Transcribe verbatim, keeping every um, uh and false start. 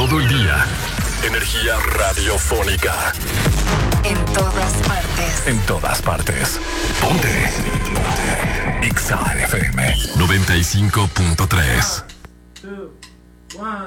Todo el día. Energía radiofónica. En todas partes. En todas partes. Ponte. Ponte. Exa F M noventa y cinco punto tres.